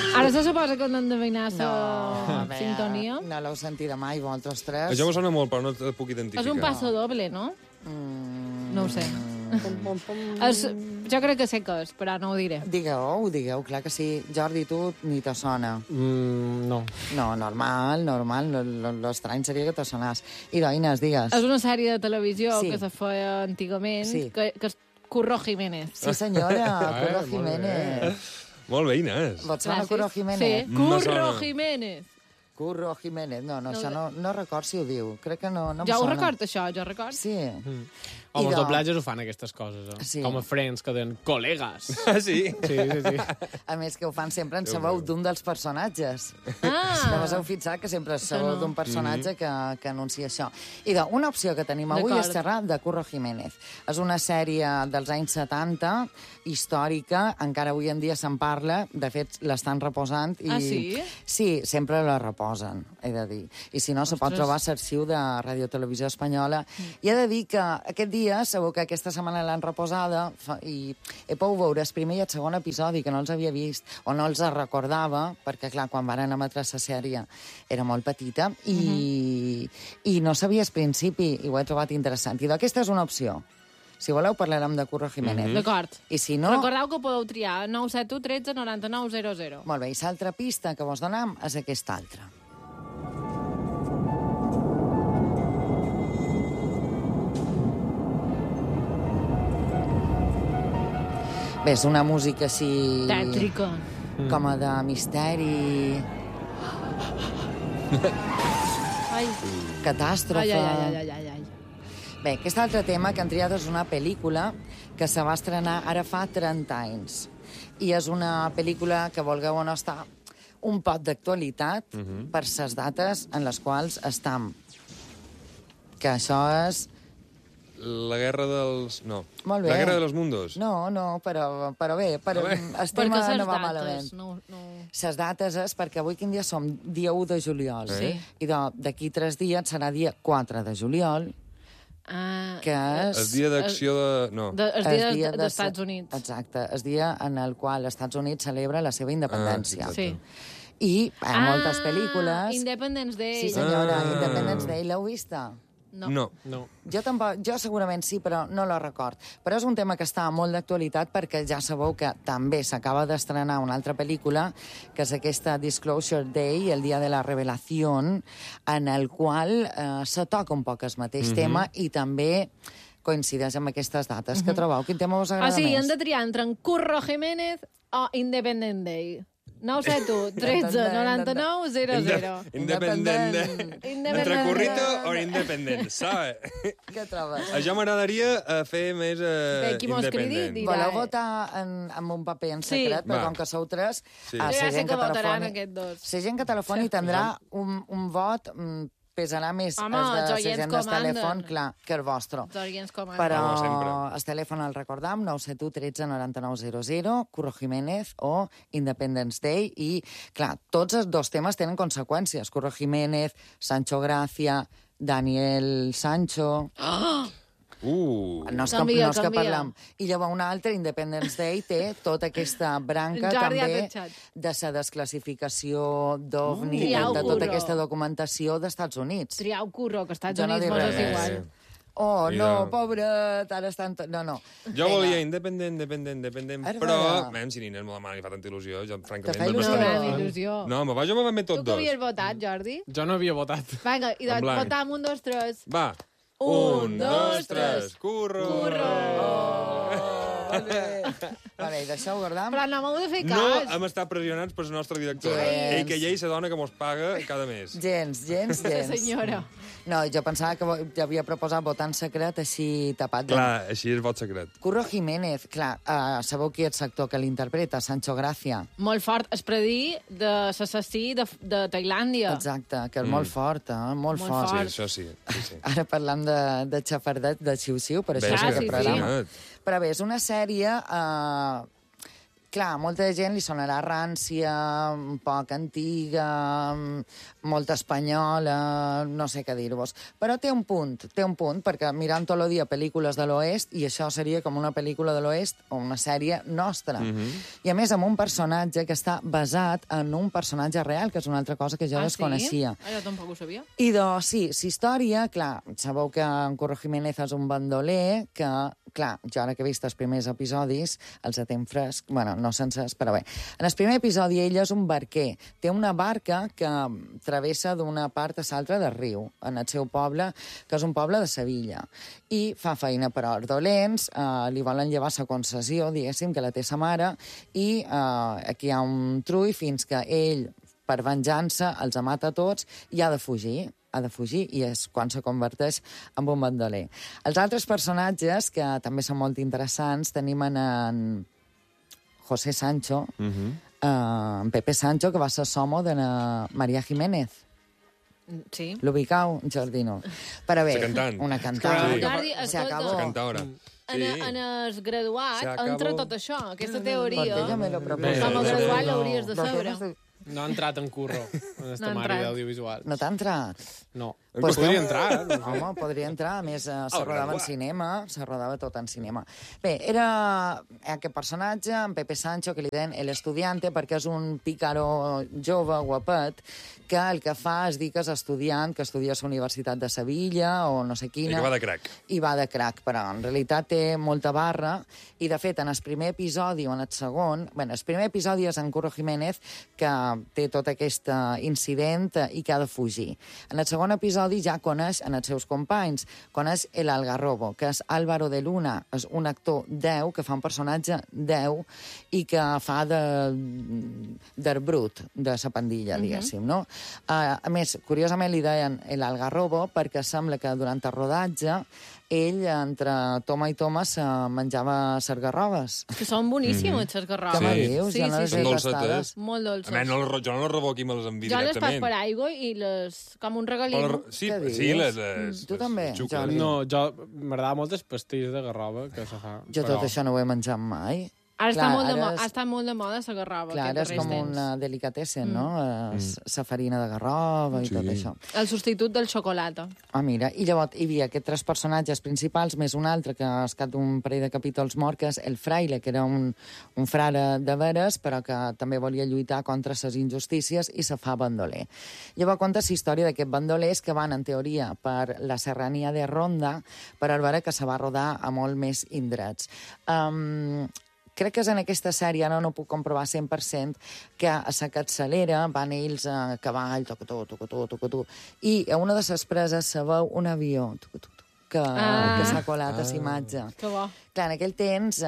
Ara se suposa que hem d'endevinar la sintonia. No l'heu sentida mai, vosaltres tres. Això me sona molt, però no et puc identificar. És un passo doble, no? No ho sé. Jo crec que sé què és, però no ho diré. Digueu, clar que sí. Jordi, tu ni te sona. No. No, normal. L'estrany seria que te sonàs. I Inés, digues. És una sèrie de televisió que se feia antigament, que és Curro Jiménez. Sí, senyora, Curro Jiménez. Molt bé, Inés. Et sona Curro Jiménez? Sí, Curro Jiménez. Curro Jiménez. No, això no record si ho diu. Crec que no em sona. Jo ho record, això, Sí. Home, els doblatges ho fan, aquestes coses, Sí. Com a Friends, que deien col·legues. Ah, sí? Sí. A més, que ho fan sempre en sabeu d'un dels personatges. No us heu fixat que sempre sabeu d'un personatge que anuncia això. I una opció que tenim avui és xerrar de Curro Jiménez. És una sèrie dels anys 70, històrica, encara avui en dia se'n parla, de fet l'estan reposant. Ah, sí? Sí, sempre la reposen, he de dir. I si no, se pot trobar a l'arxiu de Radio Televisió Espanyola. I he de dir que aquest dia, sabeu que aquesta setmana l'han reposada i he pogut veure el primer i el segon episodi, que no els havia vist o no els recordava, perquè, clar, quan van emetre la sèrie era molt petita i no sabia al principi i ho he trobat interessant. I aquesta és una opció. Si voleu, parlarem de Curro Jiménez. D'acord. I si no... Recordeu que podeu triar 971 13 99 00. Molt bé, i l'altra pista que vos donem és aquesta altra. Bé, és una música així... Tètrica. Com a de misteri... Ai. Catàstrofe... Ai. Bé, aquest altre tema que han triat és una pel·lícula que se va estrenar ara fa 30 anys. I és una pel·lícula que, vulgueu o no, està un pot d'actualitat per les dates en les quals estem. Que això és... La guerra dels... No. Molt bé. La guerra de los mundos. No, però bé, el tema no va malament. Les dates és perquè avui quin dia som? Dia 1 de juliol. Sí. I d'aquí 3 dies serà dia 4 de juliol, que és... El dia d'acció de... No. El dia dels Estats Units. Exacte, el dia en el qual els Estats Units celebra la seva independència. Sí. I hi ha moltes pel·lícules... Independence Day. Sí, senyora, Independence Day. L'heu vista? No. Jo segurament sí, però no la record. Però és un tema que està molt d'actualitat perquè ja sabeu que també s'acaba d'estrenar una altra pel·lícula, que és aquesta Disclosure Day, el dia de la revelació, en el qual se toca un poc el mateix tema i també coincideix amb aquestes dates. Què trobeu? Quin tema us agrada més? O sigui, hem de triar entre en Curro Jiménez o Independent Day. 971 13 99 00. Independent. Entre currito o independent, sabe? Què trobes? Jo m'agradaria fer més qui mos cridi, independent. dirà. Voleu votar amb un paper en secret? Va. Però com que sou 3, Sí. la Ja sé gent que que votaran telefoni... aquests dos. La gent que telefoni tindrà un vot, pesarà més Home, els de els la oients gent del comanden. telèfon, clar, que el vostre. Els oients comanden. Però Home, sempre. el telèfon el recordam, 971 13 99 00, Curro Jiménez o Independence Day, i, clar, tots els dos temes tenen conseqüències. Curro Jiménez, Sancho Gracia, Daniel Sancho... No és que parlem. I llavors un altre, Independence Day, té tota aquesta branca Jordi ha també tatxat. de la desclassificació d'OVNI, Triau, de tota Curro. aquesta documentació d'Estats Units. Triau Curro, que Estats Jo no Units dic mos res. és igual. Oh, Mira. no, pobret, ara estan... No. Jo volia independent, Ara però... va. Si n'hi me demana i fa tanta il·lusió, jo, Te francament... fa no il·lusió? m'estaré. Gran il·lusió. No, jo me van met Tu tots que dos. havies votat, Jordi? Jo no havia votat. Vinga, i doncs blanc. votam 1, 2, 3. Va. 1, 2, 2, 3. 3. Curro! Vale, i d'això ho guardam? Però no m'heu de fer No cas. hem estat pressionats pel nostre director. Gens. Ell que ell la dona que mos paga cada mes. Gens. La senyora. No, jo pensava que havia proposat votar en secret així tapat. Clar, així és vot secret. Curro Jiménez, clar, sabeu qui és l'actor que l'interpreta? Sancho Gracia. Molt fort. Es predí de l'assassí de Tailàndia. Exacte, que és molt fort, molt Molt fort. Sí, fort. això sí. Ara parlam de xafardet, de xiu-xiu, per això Ves, és sí, que programa. sí. Però bé, és una sèrie clar, molta gent li sonarà rància, un poc antiga, molt espanyola, no sé què dir-vos. Però té un punt, perquè mirant tot el dia pel·lícules de l'Oest, i això seria com una pel·lícula de l'Oest o una sèrie nostra. I a més, amb un personatge que està basat en un personatge real, que és una altra cosa que jo desconeixia. Jo tampoc ho sabia. I doncs, sí, la història, clar, sabeu que en Curro Jiménez és un bandoler que, clar, jo ara que he vist els primers episodis, els de temps fresc, bueno, no sencers, però bé. En el primer episodi ell és un barquer. Té una barca que travessa d'una part a l'altra del riu, en el seu poble, que és un poble de Sevilla. I fa feina per a dolents, li volen llevar la concessió, diguéssim, que la té sa mare, i aquí hi ha un trull fins que ell, per venjança, els mata a tots i ha de fugir i és quan se converteix en un bandoler. Els altres personatges, que també són molt interessants, tenim en José Sancho, en Pepe Sancho, que va ser somo de María Jiménez. Sí. L'ubicau, Jordino. Però bé, una cantant. Sí. Se acabó. Cantadora. En el graduat entra tot això, aquesta teoria. Perquè ella me lo proposa. Com a graduat l'hauries de saber. No ha entrat en curro, en esta mare d'audiovisuals. No t'ha entrat? No. Pues podria entrar. No. Home, podria entrar. A més, se rodava en cinema, se rodava tot en cinema. Bé, era aquest personatge, en Pepe Sancho, que li deien l'estudiante, perquè és un pícaro jove, guapet, que el que fa és dir que és estudiant, que estudia a la Universitat de Sevilla o no sé quina. I que va de crac. I va de crac, però en realitat té molta barra. I, de fet, en el primer episodi o en el segon... Bueno, el primer episodi és en Curro Jiménez, que té tot aquest incident i que ha de fugir. En el segon episodi ja coneix en els seus companys. Coneix l'Algarrobo, que és Álvaro de Luna, és un actor 10, que fa un personatge 10 i que fa del brut de la pandilla, diguéssim, no? A més, curiosament li deien l'Algarrobo perquè sembla que durant el rodatge ell, entre toma i toma, se menjava sargarrobes. Que són boníssimes, les garrobes. Què me dius? Sí, Jo no les he tastades. Molt dolces. A més, jo no les rebo aquí, me les envio jo les directament. pas per aigua i com un regalino. Sí, Què sí, dius? les Tu també, xucles. Jordi? No, m'agrada molt els pastilles de garrova que se fa. Jo tot això no ho he menjat mai. Ara Clar, ha estat molt de moda la garrova. Clar, és com una delicatessen, no? La farina de garrova i tot això. El substitut del xocolata. Ah, mira, i llavors hi havia aquests tres personatges principals, més un altre que ha estat un parell de capítols morts, que és el fraile, que era un frare de veres, però que també volia lluitar contra les injustícies i se fa bandoler. Llavors conta la història d'aquests bandolers que van, en teoria, per la serrania de Ronda, per veure que se va rodar a molt més indrets. Crec que és en aquesta sèrie, ara no puc comprovar 100%, que a la capçalera van ells a cavall, tocotó, i a una de les preses se veu un avió, que s'ha colat a la imatge. Que bo. Clar, en aquell temps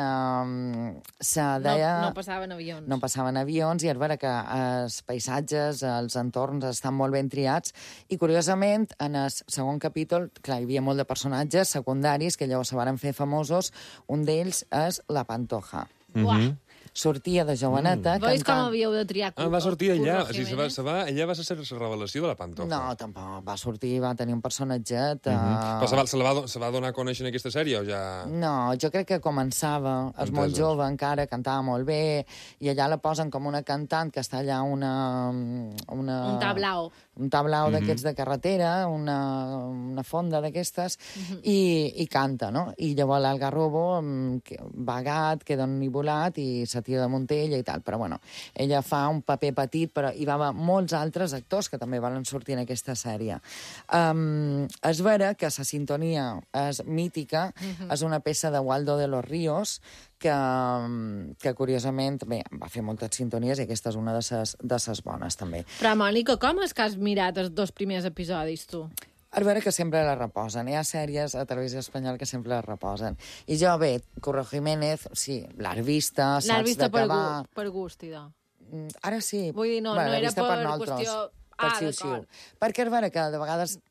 se deia... No passaven avions. No passaven avions, i és vera que els paisatges, els entorns estan molt ben triats, i curiosament, en el segon capítol, clar, hi havia molt de personatges secundaris que llavors se varen fer famosos. Un d'ells és la Pantoja. Uah. Sortia de joveneta Veus com cantant... havíeu de triar? Va sortir allà. Curro O sigui, Jiménez? ella va ser la revelació de la Pantoja. No, tampoc. Va sortir, va tenir un personatget... Però se va donar a conèixer en aquesta sèrie o ja... No, jo crec que començava, és molt jove encara, cantava molt bé, i allà la posen com una cantant que està allà Un tablao. un tablao d'aquests de carretera, una fonda d'aquestes, i canta, no? I llavors l'Algarrobo, vagat, queda ennivolat i se tira damunt ella i tal. Però, bueno, ella fa un paper petit, però hi va haver molts altres actors que també van sortir en aquesta sèrie. És vera que la sintonia és mítica, és una peça de Waldo de los Ríos, que curiosament, bé, va fer moltes sintonies i aquesta és una de ses bones, també. Però, Mònica, com és que has mirat els dos primers episodis, tu? És vera que sempre la reposen. Hi ha sèries a Televisió Espanyola que sempre la reposen. I jo, bé, Curro Jiménez, sí, l'has vista, saps de què va... per gust, idò. Ara sí. Vull dir, no Bueno, era l'he vista per nosaltres. qüestió... Per xiu-xiu. Perquè és vera que de vegades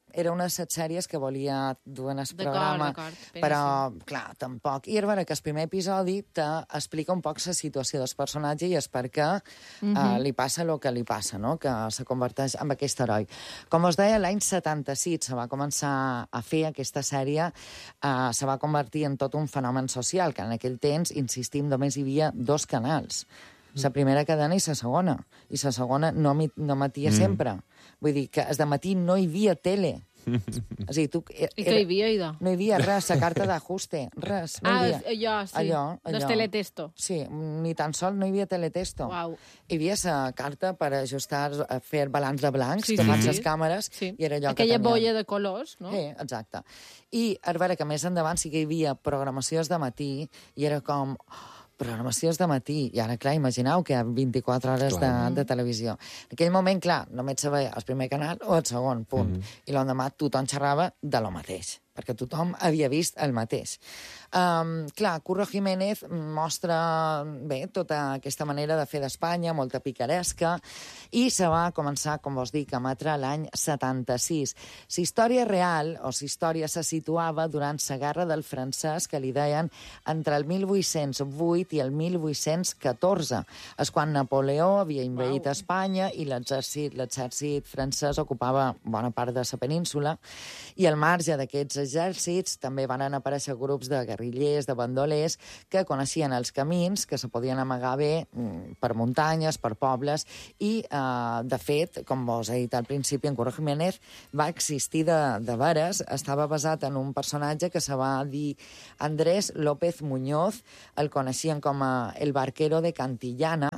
era una de les sèries que volia dur en el programa, però, clar, tampoc. I és vera que el primer episodi t'explica un poc la situació del personatge i és per què li passa el que li passa, no? Que se converteix en aquest heroi. Com us deia, l'any 76 se va començar a fer aquesta sèrie, se va convertir en tot un fenomen social, que en aquell temps, insistim, només hi havia 2 canals. La primera cadena i la segona. I la segona no emetia sempre. Vull dir que de matí no hi havia tele. O sigui, I què hi havia, Ida? No hi havia res, la carta d'ajuste, res. No hi havia. Allò, sí. Del teletesto. Sí, ni tan sol no hi havia teletesto. Uau. Hi havia la carta per ajustar, fer balanç de blancs, que fan les càmeres, i era allò aquella que tenia. boia de colors, no? Sí, exacte. I a veure que més endavant sí que hi havia programacions de matí i era com... programacions de matí, i ara, clar, imagineu que hi ha 24 hores de televisió. En aquell moment, clar, només se veia el primer canal o el segon, punt. I l'endemà tothom xerrava de lo mateix, perquè tothom havia vist el mateix. Clar, Curro Jiménez mostra bé tota aquesta manera de fer d'Espanya, molta picaresca, i se va començar, com vos dic, a emetre l'any 76. La història real, o la història se situava durant la Guerra del Francès, que li deien entre el 1808 i el 1814. És quan Napoleó havia invaït Espanya i l'exèrcit francès ocupava bona part de la península, i al marge d'aquests exèrcits també van aparèixer grups de guerrillers, de bandolers, que coneixien els camins, que se podien amagar bé per muntanyes, per pobles, i, de fet, com vos he dit al principi, en Curro Jiménez va existir de veres, estava basat en un personatge que se va dir Andrés López Muñoz, el coneixien com el barquero de Cantillana,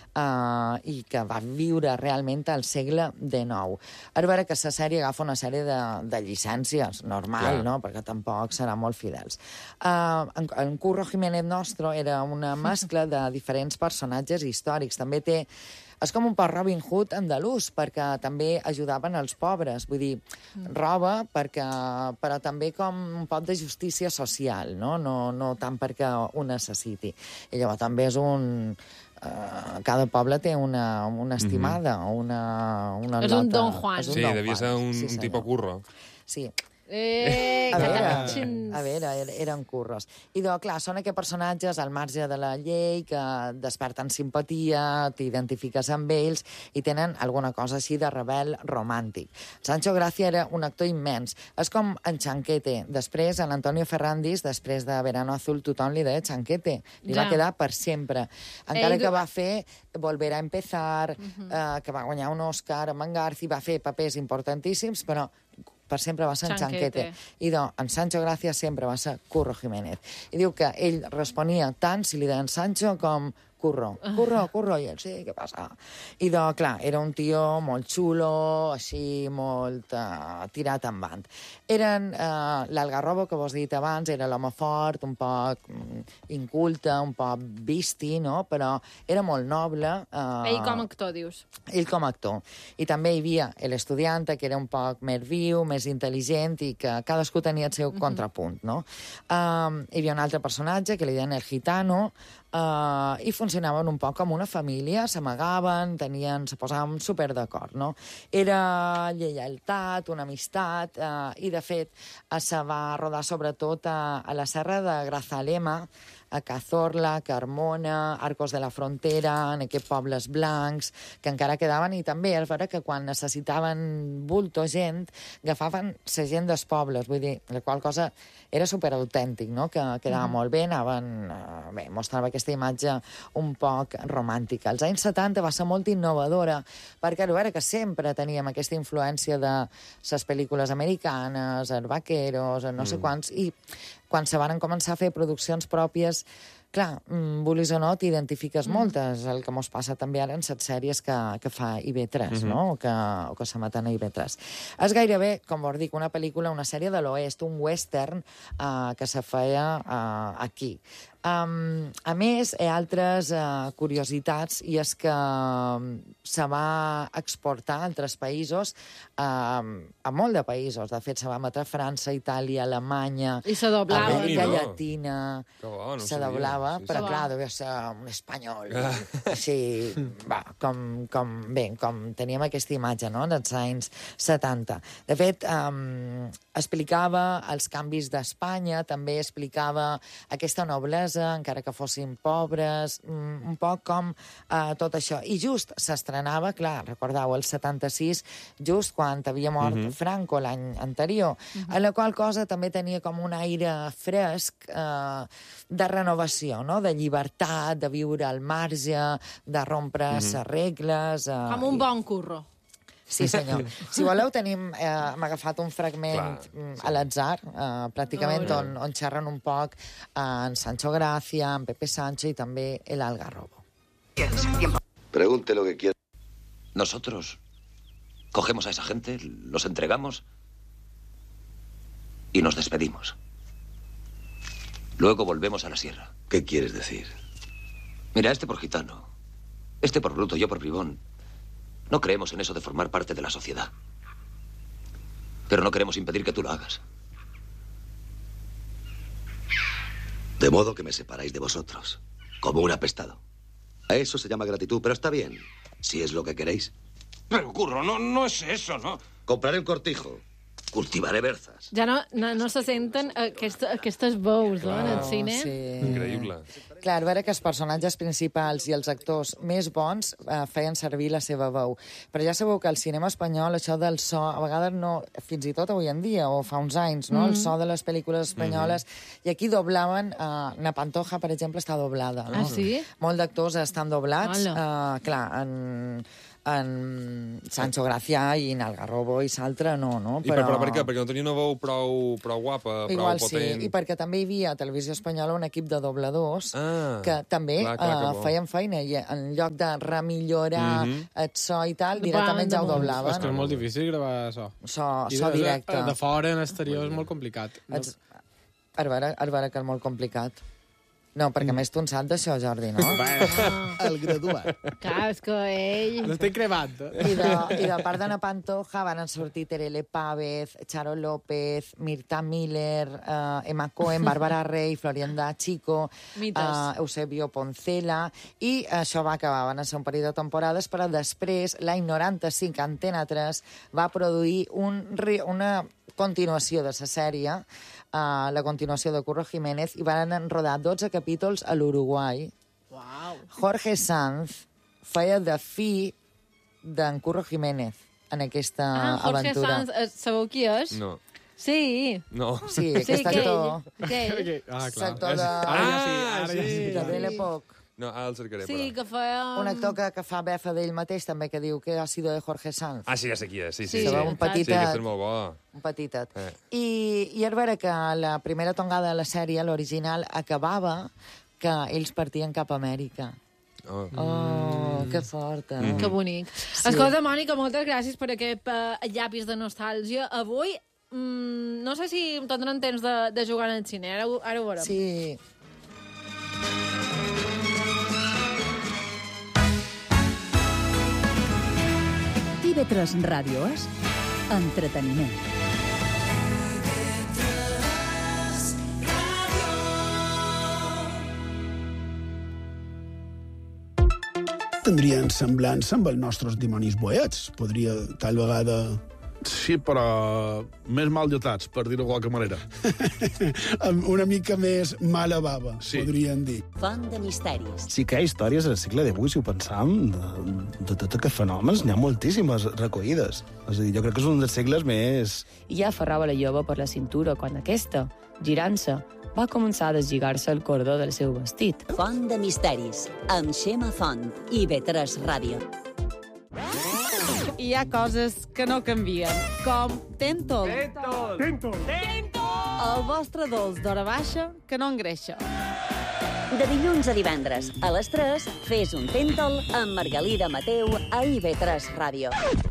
i que va viure realment al segle XIX. És vera que la sèrie agafa una sèrie de llicències, normal, no? Perquè tampoc serà molt fidels. En Curro Jiménez nostre era una mescla de diferents personatges històrics. També té... És com un poc Robin Hood andalús, perquè també ajudaven els pobres. Vull dir, roba, però també com un poc de justícia social, no? No tant perquè ho necessiti. I llavors també és un... cada poble té una estimada, una és un Don Juan. Sí, devia ser un tipus Curro. Sí. A veure, eren curros. I, clar, són aquests personatges al marge de la llei que desperten simpatia, t'identifiques amb ells i tenen alguna cosa així de rebel romàntic. Sancho Gracia era un actor immens. És com en Chanquete. Després, en Antonio Ferrandis, després de Verano Azul, tothom li deia Chanquete. Li va quedar per sempre. Encara que va fer Volver a empezar, que va guanyar un Òscar amb en Garci, va fer papers importantíssims, però per sempre va ser en Chanquete. I en Sancho Gracia sempre va ser Curro Jiménez. I diu que ell responia tant si li deien Sancho com Curro. Curro, i ell, sí, què passa? I clar, era un tio molt xulo, així, molt tirat endavant. Eren l'Algarrobo, que vos he dit abans, era l'home fort, un poc inculte, un poc visti, no? Però era molt noble. Ell com a actor, dius? Ell com a actor. I també hi havia l'estudiante, que era un poc més viu, més intel·ligent, i que cadascú tenia el seu contrapunt, no? Hi havia un altre personatge, que li deien el gitano, i funcionaven un poc com una família, s'amagaven, se posaven super d'acord, no? Era lleialtat, una amistat, i de fet se va rodar sobretot a la serra de Grazalema, a Cazorla, Carmona, Arcos de la Frontera, en aquests pobles blancs, que encara quedaven, i també és vera que quan necessitaven bulto gent, agafaven la gent dels pobles, vull dir, la qual cosa era superautèntic, no? Que quedava molt bé, mostrava aquesta imatge un poc romàntica. Als anys 70 va ser molt innovadora, perquè era vera que sempre teníem aquesta influència de les pel·lícules americanes, els vaqueros, no sé quants, i quan se van començar a fer produccions pròpies, clar, vulguis o no, t'identifiques moltes, el que mos passa també ara en les sèries que fa IB3, no? O que s'emeten a IB3. És gairebé, com vos dic, una pel·lícula, una sèrie de l'oest, un western que se feia aquí. A més, hi ha altres curiositats, i és que se va exportar a altres països, a molt de països. De fet, se va emetre a França, Itàlia, Alemanya, I se doblava. Amèrica Llatina, se doblava, sí, però clar, devia ser un espanyol. Sí, com teníem aquesta imatge, no?, dels anys 70. De fet, explicava els canvis d'Espanya, també explicava aquesta noblesa, encara que fossin pobres, un poc com tot això. I just s'estrenava, clar, recordeu, el 76, just quan havia mort Franco l'any anterior, a la qual cosa també tenia com un aire fresc de renovació, no?, de llibertat, de viure al marge, de rompre les regles... Com un bon curro. Sí, senyor. Si voleu, hem agafat un fragment a l'atzar, pràcticament, on xerren un poc en Sancho Gracia, en Pepe Sancho i també el Algarrobo. Pregunte lo que quiera. Nosotros cogemos a esa gente, los entregamos y nos despedimos. Luego volvemos a la sierra. ¿Qué quieres decir? Mira, este por gitano, este por bruto, yo por bribón. No creemos en eso de formar parte de la sociedad. Pero no queremos impedir que tú lo hagas. De modo que me separáis de vosotros, como un apestado. A eso se llama gratitud, pero está bien, si es lo que queréis. Pero, curro, no es eso, ¿no? Compraré un cortijo, cultivaré berzas. Ja no se senten aquestes veus, no?, en el cine. Sí. Increïble. Clar, a veure que els personatges principals i els actors més bons feien servir la seva veu. Però ja sabeu que al cinema espanyol això del so, a vegades no, fins i tot avui en dia, o fa uns anys, no?, el so de les pel·lícules espanyoles, i aquí doblaven, Na Pantoja, per exemple, està doblada. No? Ah, sí? Molts d'actors estan doblats, clar, en Sancho Gracia i en Algarrobo i l'altre no. Però per què? Perquè no tenia una veu prou guapa, prou potent? Sí, i perquè també hi havia a Televisió Espanyola un equip de dobladors que també feien feina, i en lloc de remillorar el so i tal, directament ja ho doblaven. És que és molt difícil gravar so. So directe. De fora, en exterior, és molt complicat. A veure que és molt complicat. No, perquè més tu en saps d'això, Jordi, no? El graduat. Clar, és que ell... L'estic cremant. I de part de Na Pantoja van sortir Terele Pávez, Charo López, Mirta Miller, Emma Cohen, Bàrbara Rey, Florianda Chico, Eusebio Poncela, i això va acabar, van ser un parell de temporades, però després, l'any 95, Antena 3 va produir una continuació de la sèrie, la continuació de Curro Jiménez, i van rodar 12 capítols a l'Uruguai. Uau. Jorge Sanz feia de fi d'en Curro Jiménez en aquesta aventura. Jorge Sanz, sabeu qui és? No. Sí. No. Sí, aquest actor. Ell. Actor de... Ara ja sí. De l'època. No, ara el cercaré, Sí, però... que feia... Un actor que fa befa d'ell mateix, també, que diu que ha sido de Jorge Sanz. Ah, sí, ja sé qui és. Sí. Un petitet. Sí, aquest és molt bo. Un petitet. I és vera que la primera tongada de la sèrie, l'original, acabava que ells partien cap a Amèrica. Que fort, eh? Que bonic. Escolta, Mònica, moltes gràcies per aquest llapis de nostàlgia. Avui, no sé si em tindran temps de jugar en el cine. Ara ho veurem. Sí. TV3 Ràdio és entreteniment. Tindrien semblança amb els nostres dimonis boets. Podria, tal vegada... Sí, però més mal dotats, per dir-ho de qualque manera. Una mica més mala bava, podrien dir. Font de misteris. Sí que hi ha històries al segle XVIII, si ho pensam, de tots aquests fenòmens, n'hi ha moltíssimes recollides. És a dir, jo crec que és un dels segles més... I ja aferrava la jove per la cintura quan aquesta, girant-se, va començar a deslligar-se el cordó del seu vestit. Font de misteris, amb Xema Font i V3 Ràdio. Hi ha coses que no canvien, com Tentol. Tentol. El vostre dolç d'hora baixa que no engreixa. De dilluns a divendres, a les 3, fes un Tentol amb Margalida Mateu a IB3 Ràdio.